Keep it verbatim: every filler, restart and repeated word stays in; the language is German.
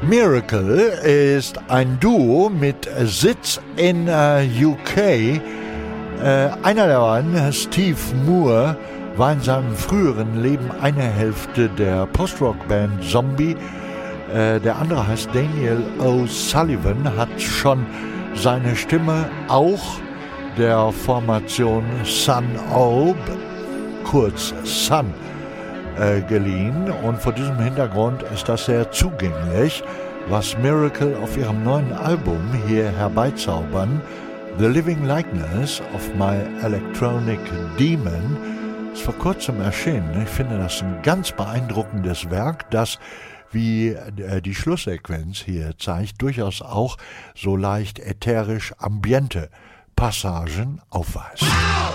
Miracle ist ein Duo mit Sitz in äh, U K. Äh, einer der beiden, Steve Moore, war in seinem früheren Leben eine Hälfte der Post-Rock-Band Zombie. Äh, der andere heißt Daniel O'Sullivan, hat schon seine Stimme auch der Formation Sun Aube, kurz Sun, äh, geliehen. Und vor diesem Hintergrund ist das sehr zugänglich, was Miracle auf ihrem neuen Album hier herbeizaubern. The Living Likeness of My Electronic Demon ist vor kurzem erschienen. Ich finde das ein ganz beeindruckendes Werk, das, wie die Schlusssequenz hier zeigt, durchaus auch so leicht ätherisch ambiente Passagen aufweist.